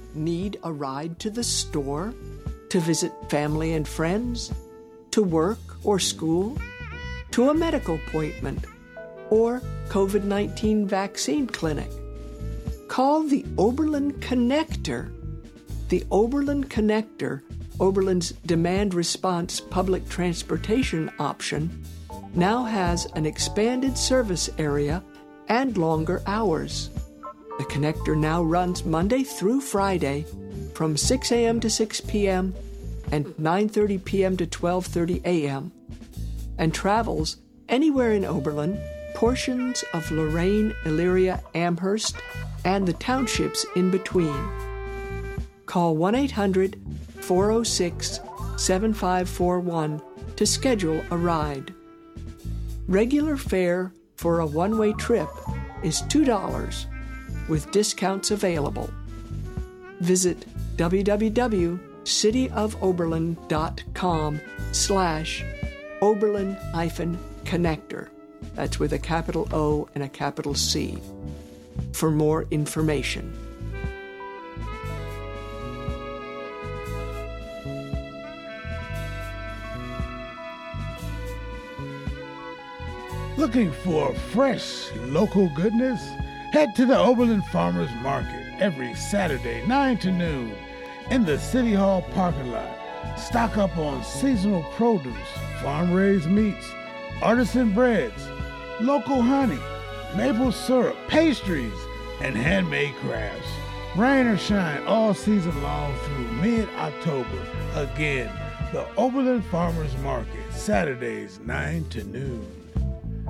Need a ride to the store? To visit family and friends? To work or school? To a medical appointment? Or COVID-19 vaccine clinic? Call the Oberlin Connector. The Oberlin Connector, Oberlin's demand response public transportation option, now has an expanded service area and longer hours. The Connector now runs Monday through Friday from 6 a.m. to 6 p.m. and 9:30 p.m. to 12:30 a.m. and travels anywhere in Oberlin, portions of Lorraine, Elyria, Amherst, and the townships in between. Call 1-800-406-7541 to schedule a ride. Regular fare for a one-way trip is $2 with discounts available. Visit www.cityofoberlin.com/Oberlin-Connector. That's with a capital O and a capital C. For more information. Looking for fresh local goodness? Head to the Oberlin Farmers Market every Saturday, 9 to noon, in the City Hall parking lot. Stock up on seasonal produce, farm-raised meats, artisan breads, local honey, maple syrup, pastries, and handmade crafts. Rain or shine all season long through mid-October. Again, the Oberlin Farmers Market, Saturdays, 9 to noon.